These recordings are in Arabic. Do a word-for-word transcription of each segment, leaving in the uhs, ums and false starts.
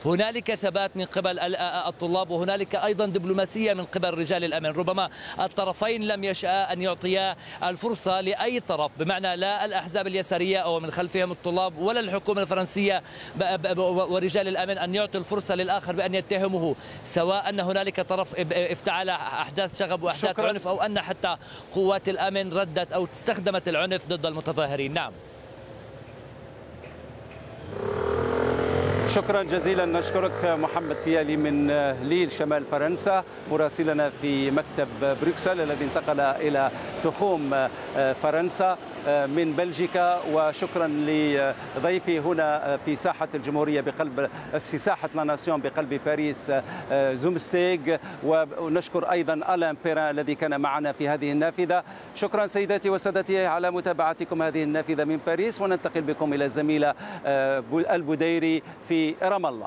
هنالك ثبات من قبل الطلاب، وهنالك أيضا دبلوماسية من قبل رجال الأمن. ربما الطرفين لم يشاء أن يعطيا الفرصة لأي طرف، بمعنى لا الأحزاب اليسارية أو من خلفهم الطلاب ولا الحكومة الفرنسية ورجال الأمن أن يعطي الفرصة للآخر بأن يتهمه، سواء أن هنالك طرف افتعل أحداث شغب وأحداث شكرا. عنف، أو أن حتى قوات الأمن ردت أو استخدمت العنف ضد المتظاهرين. نعم. شكرا جزيلا، نشكرك محمد كيالي من ليل شمال فرنسا، مراسلنا في مكتب بروكسل الذي انتقل إلى تخوم فرنسا من بلجيكا. وشكرا لضيفي هنا في ساحة الجمهورية بقلب في ساحة لا ناسيون بقلب باريس زومستيغ، ونشكر أيضا ألان بيران الذي كان معنا في هذه النافذة. شكرا سيداتي وسادتي على متابعتكم هذه النافذة من باريس، وننتقل بكم إلى الزميلة البديري في رام الله.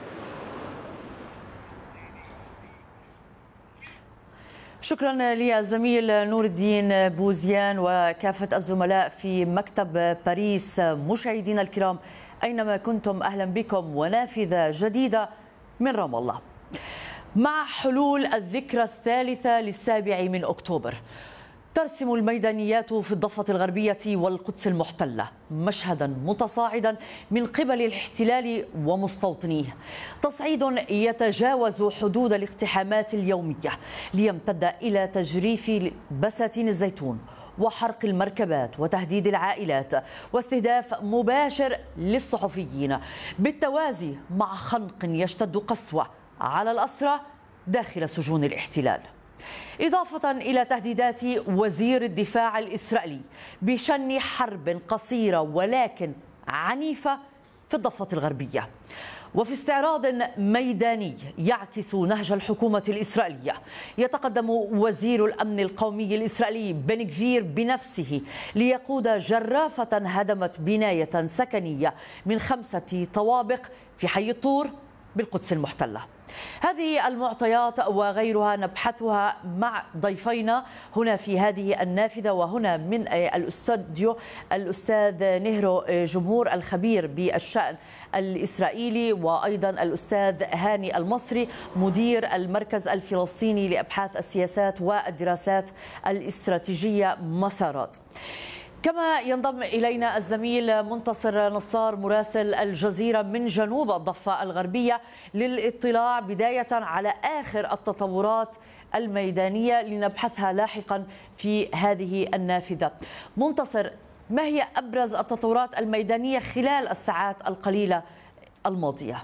شكرا للزميل نور الدين بوزيان وكافة الزملاء في مكتب باريس. مشاهدينا الكرام أينما كنتم أهلا بكم ونافذة جديدة من رام الله. مع حلول الذكرى الثالثة للسابع من أكتوبر ترسم الميدانيات في الضفة الغربية والقدس المحتلة مشهدا متصاعدا من قبل الاحتلال ومستوطنيه، تصعيد يتجاوز حدود الاقتحامات اليومية ليمتد إلى تجريف بساتين الزيتون وحرق المركبات وتهديد العائلات واستهداف مباشر للصحفيين، بالتوازي مع خنق يشتد قسوة على الأسرى داخل سجون الاحتلال، إضافة إلى تهديدات وزير الدفاع الإسرائيلي بشن حرب قصيرة ولكن عنيفة في الضفة الغربية. وفي استعراض ميداني يعكس نهج الحكومة الإسرائيلية، يتقدم وزير الأمن القومي الإسرائيلي بن غفير بنفسه ليقود جرافة هدمت بناية سكنية من خمسة طوابق في حي الطور بالقدس المحتلة. هذه المعطيات وغيرها نبحثها مع ضيفينا هنا في هذه النافذة، وهنا من الاستوديو الأستاذ نهرو جمهور الخبير بالشأن الإسرائيلي، وأيضا الأستاذ هاني المصري مدير المركز الفلسطيني لأبحاث السياسات والدراسات الاستراتيجية مسارات. كما ينضم إلينا الزميل منتصر نصار مراسل الجزيرة من جنوب الضفة الغربية للاطلاع بداية على آخر التطورات الميدانية لنبحثها لاحقا في هذه النافذة. منتصر، ما هي أبرز التطورات الميدانية خلال الساعات القليلة الماضية؟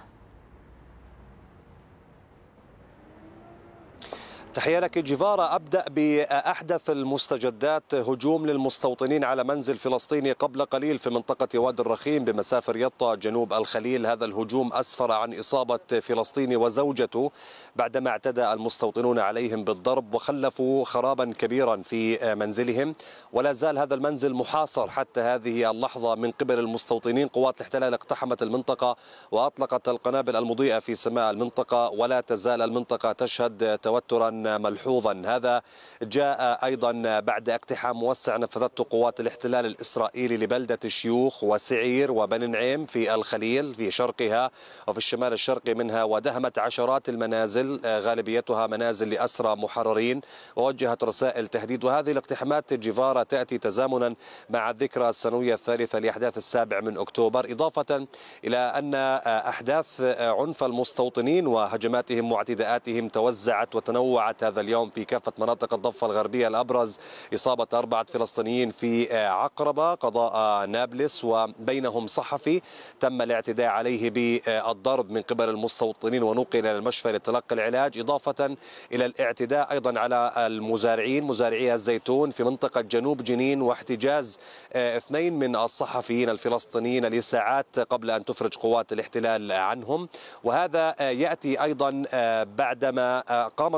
تحية لك جيفارا. أبدأ بأحدث المستجدات. هجوم للمستوطنين على منزل فلسطيني قبل قليل في منطقة وادي الرخيم بمسافة يطا جنوب الخليل. هذا الهجوم أسفر عن إصابة فلسطيني وزوجته بعدما اعتدى المستوطنون عليهم بالضرب وخلفوا خرابا كبيرا في منزلهم، ولا زال هذا المنزل محاصر حتى هذه اللحظة من قبل المستوطنين. قوات الاحتلال اقتحمت المنطقة وأطلقت القنابل المضيئة في سماء المنطقة، ولا تزال المنطقة تشهد توترا ملحوظا. هذا جاء أيضا بعد اقتحام موسع نفذته قوات الاحتلال الإسرائيلي لبلدة الشيوخ وسعير وبن نعيم في الخليل في شرقها وفي الشمال الشرقي منها، ودهمت عشرات المنازل غالبيتها منازل لأسرى محررين ووجهت رسائل تهديد. وهذه الاقتحامات جيفارا تأتي تزامنا مع الذكرى السنوية الثالثة لأحداث السابع من أكتوبر، إضافة إلى أن أحداث عنف المستوطنين وهجماتهم واعتداءاتهم توزعت وتنوعت هذا اليوم في كافة مناطق الضفة الغربية. الأبرز إصابة أربعة فلسطينيين في عقربة قضاء نابلس، وبينهم صحفي تم الاعتداء عليه بالضرب من قبل المستوطنين ونقل إلى المشفى لتلقي العلاج، إضافة إلى الاعتداء أيضا على المزارعين مزارعي الزيتون في منطقة جنوب جنين، واحتجاز اثنين من الصحفيين الفلسطينيين لساعات قبل أن تفرج قوات الاحتلال عنهم. وهذا يأتي أيضا بعدما قامت قوات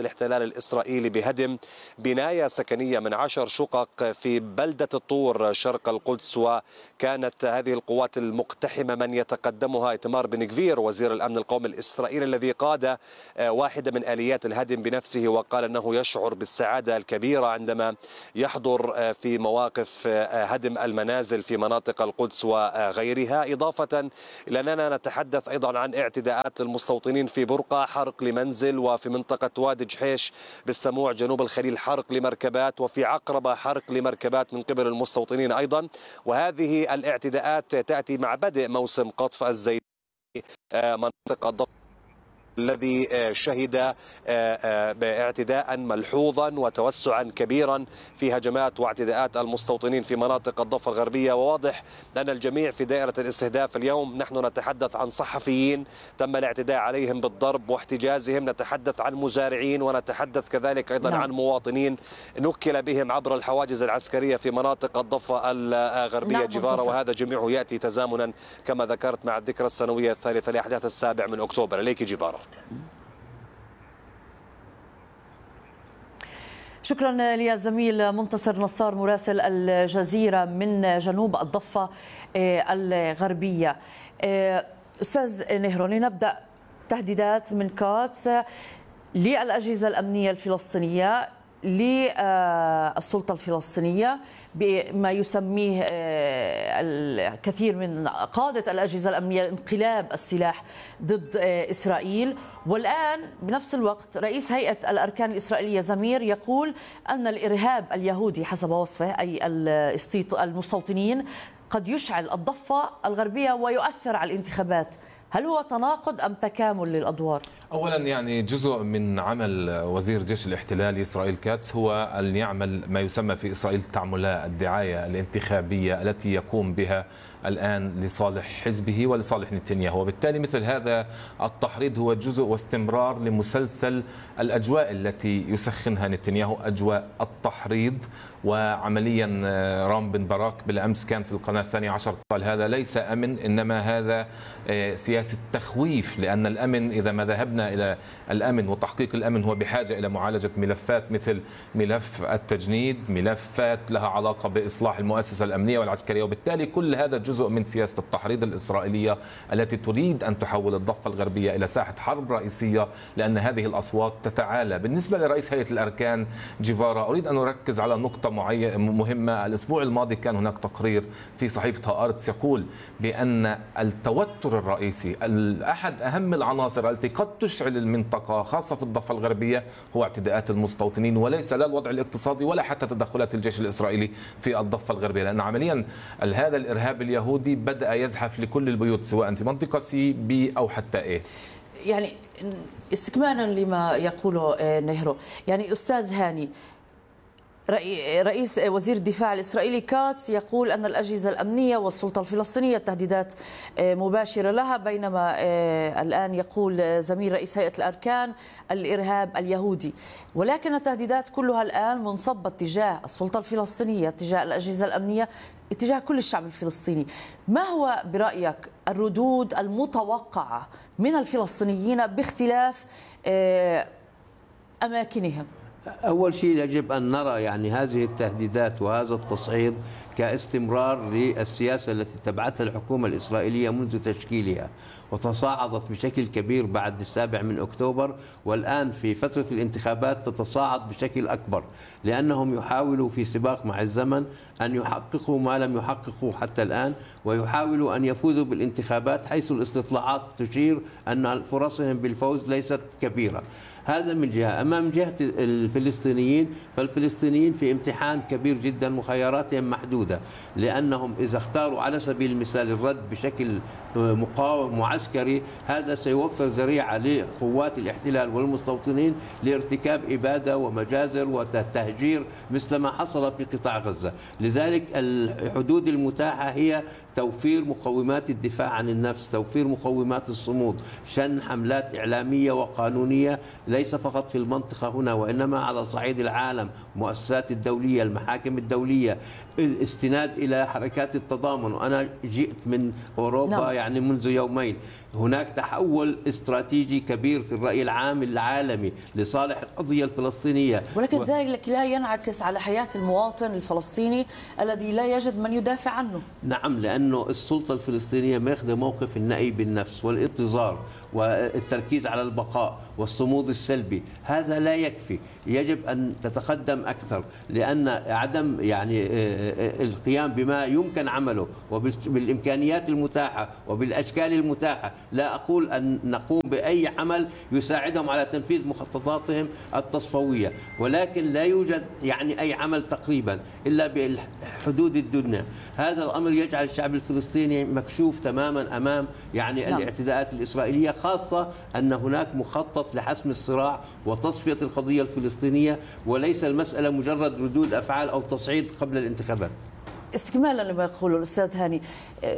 الاحتلال الإسرائيلي بهدم بناية سكنية من عشر شقق في بلدة الطور شرق القدس. وكانت هذه القوات المقتحمة من يتقدمها إيتمار بن غفير وزير الأمن القومي الإسرائيلي الذي قاد واحدة من آليات الهدم بنفسه، وقال أنه يشعر بالسعادة الكبيرة عندما يحضر في مواقف هدم المنازل في مناطق القدس وغيرها. إضافة إلى أننا نتحدث أيضا عن اعتداءات المستوطنين في برقة، حرق لمنزل، وفي منطقة وادي جحيش بالسموع جنوب الخليل حرق لمركبات، وفي عقربة حرق لمركبات من قبل المستوطنين أيضا. وهذه الاعتداءات تأتي مع بدء موسم قطف الزيتون منطقة الضفة الذي شهد باعتداء ملحوظا وتوسعا كبيرا في هجمات واعتداءات المستوطنين في مناطق الضفة الغربية. وواضح أن الجميع في دائرة الاستهداف اليوم. نحن نتحدث عن صحفيين تم الاعتداء عليهم بالضرب واحتجازهم، نتحدث عن مزارعين، ونتحدث كذلك أيضا نعم. عن مواطنين نكل بهم عبر الحواجز العسكرية في مناطق الضفة الغربية نعم جيفارا. وهذا جميعه يأتي تزامنا كما ذكرت مع الذكرى السنوية الثالثة لأحداث السابع من أكتوبر. إليك جيفارا. شكرا للزميل منتصر نصار مراسل الجزيرة من جنوب الضفة الغربية. أستاذ نهرو، لنبدأ. تهديدات من قادس للأجهزة الأمنية الفلسطينية للسلطة الفلسطينية بما يسميه الكثير من قادة الأجهزة الأمنية انقلاب السلاح ضد إسرائيل. والآن بنفس الوقت رئيس هيئة الأركان الإسرائيلية زمير يقول أن الإرهاب اليهودي حسب وصفه أي المستوطنين قد يشعل الضفة الغربية ويؤثر على الانتخابات. هل هو تناقض أم تكامل للأدوار؟ أولا يعني جزء من عمل وزير جيش الاحتلال إسرائيل كاتس هو أن يعمل ما يسمى في إسرائيل تعاملات الدعاية الانتخابية التي يقوم بها الآن لصالح حزبه ولصالح نتنياهو. وبالتالي مثل هذا التحريض هو جزء واستمرار لمسلسل الأجواء التي يسخنها نتنياهو، أجواء التحريض. وعمليا رام بن براك بالأمس كان في القناة الثانية عشر قال هذا ليس أمن، إنما هذا سياسة تخويف، لأن الأمن إذا ما ذهبنا إلى الأمن وتحقيق الأمن هو بحاجة إلى معالجة ملفات مثل ملف التجنيد، ملفات لها علاقة بإصلاح المؤسسة الأمنية والعسكرية. وبالتالي كل هذا جزء من سياسة التحريض الإسرائيلية التي تريد أن تحول الضفة الغربية إلى ساحة حرب رئيسية، لأن هذه الأصوات تتعالى. بالنسبة لرئيس هيئة الأركان جيفارا، أريد أن أركز على نقطة مهمة. الأسبوع الماضي كان هناك تقرير في صحيفة هآرتس يقول بأن التوتر الرئيسي، أحد أهم العناصر التي قد تشعل المنطقة خاصة في الضفة الغربية هو اعتداءات المستوطنين، وليس لا الوضع الاقتصادي ولا حتى تدخلات الجيش الإسرائيلي في الضفة الغربية، لأن عمليا هذا الإرهاب اليهودي بدأ يزحف لكل البيوت سواء في منطقة سي بي أو حتى إيه. يعني استكمالا لما يقوله نهرو، يعني أستاذ هاني، رئيس وزير الدفاع الإسرائيلي كاتس يقول أن الأجهزة الأمنية والسلطة الفلسطينية التهديدات مباشرة لها، بينما الآن يقول زميل رئيس هيئة الأركان الإرهاب اليهودي. ولكن التهديدات كلها الآن منصبة تجاه السلطة الفلسطينية، تجاه الأجهزة الأمنية، اتجاه كل الشعب الفلسطيني. ما هو برأيك الردود المتوقعة من الفلسطينيين باختلاف أماكنهم؟ أول شيء يجب أن نرى يعني هذه التهديدات وهذا التصعيد كاستمرار للسياسة التي تبعتها الحكومة الإسرائيلية منذ تشكيلها، وتصاعدت بشكل كبير بعد السابع من أكتوبر، والآن في فترة الانتخابات تتصاعد بشكل أكبر، لأنهم يحاولوا في سباق مع الزمن أن يحققوا ما لم يحققوا حتى الآن، ويحاولوا أن يفوزوا بالانتخابات حيث الاستطلاعات تشير أن فرصهم بالفوز ليست كبيرة. هذا من جهة. أما من جهة الفلسطينيين، فالفلسطينيين في امتحان كبير جدا وخياراتهم محدودة، لأنهم إذا اختاروا على سبيل المثال الرد بشكل مقاوم وعسكري، هذا سيوفر ذريعة لقوات الاحتلال والمستوطنين لارتكاب إبادة ومجازر وتهجير مثل ما حصل في قطاع غزة. لذلك الحدود المتاحة هي توفير مقومات الدفاع عن النفس، توفير مقومات الصمود، شن حملات إعلامية وقانونية ليس فقط في المنطقة هنا وإنما على صعيد العالم، مؤسسات الدولية، المحاكم الدولية، الاستناد إلى حركات التضامن. وأنا جئت من أوروبا نعم. يعني منذ يومين، هناك تحول استراتيجي كبير في الرأي العام العالمي لصالح القضية الفلسطينية، ولكن و... ذلك لا ينعكس على حياة المواطن الفلسطيني الذي لا يجد من يدافع عنه. نعم، لأنه السلطة الفلسطينية ماخذة موقف النأي بالنفس والانتظار والتركيز على البقاء والصمود السلبي. هذا لا يكفي، يجب أن تتقدم أكثر، لأن عدم يعني القيام بما يمكن عمله وبالإمكانيات المتاحة وبالأشكال المتاحة، لا أقول أن نقوم بأي عمل يساعدهم على تنفيذ مخططاتهم التصفوية، ولكن لا يوجد يعني أي عمل تقريبا إلا بحدود الدنيا. هذا الأمر يجعل الشعب الفلسطيني مكشوف تماما أمام يعني نعم. الاعتداءات الإسرائيلية، خاصة أن هناك مخطط لحسم الصراع وتصفية القضية الفلسطينية، وليس المسألة مجرد ردود أفعال أو تصعيد قبل الانتخابات. استكمالا لما يقوله الأستاذ هاني،